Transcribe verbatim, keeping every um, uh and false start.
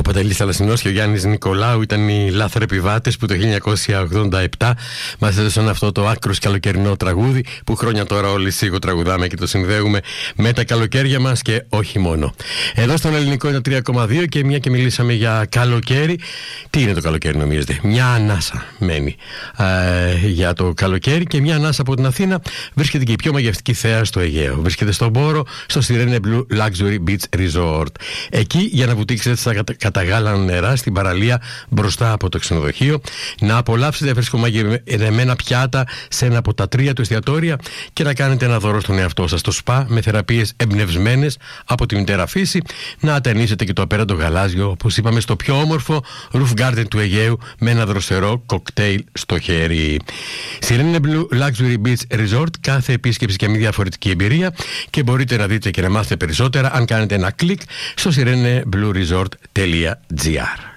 Παντελής Θαλασσινός και ο Γιάννης Νικολάου ήταν οι λάθρεπιβάτες που το χίλια εννιακόσια ογδόντα επτά μας έδωσαν αυτό το άκρος καλοκαιρινό τραγούδι που χρόνια τώρα όλοι σίγουρα τραγουδάμε και το συνδέουμε με τα καλοκαίρια μας και όχι μόνο. Εδώ στον Ελληνικό είναι τρία κόμμα δύο και μια και μιλήσαμε για καλοκαίρι. Τι είναι το καλοκαίρι νομίζετε? Μια ανάσα μένει ε, για το καλοκαίρι, και μια ανάσα από την Αθήνα βρίσκεται και η πιο μαγευτική θέα στο Αιγαίο. Βρίσκεται στον Πόρο, στο Sirene Blue Luxury Beach Resort. Εκεί για να βουτήξετε στα καταγάλανα νερά στην παραλία μπροστά από το ξενοδοχείο, να απολαύσετε φρεσκομαγειρεμένα πιάτα σε ένα από τα τρία του εστιατόρια και να κάνετε ένα δώρο στον εαυτό σας στο σπα με θεραπείες εμπνευσμένες από τη μητέρα φύση, να ατενίσετε και το απέραντο γαλάζιο, όπως είπαμε, στο πιο όμορφο roof garden του Αιγαίου με ένα δροσερό κοκτέιλ στο χέρι. Sirene Blue Luxury Beach Resort, κάθε επίσκεψη και μια διαφορετική εμπειρία, και μπορείτε να δείτε και να μάθετε περισσότερα αν κάνετε ένα κλικ στο sirene blue resort τελεία gr.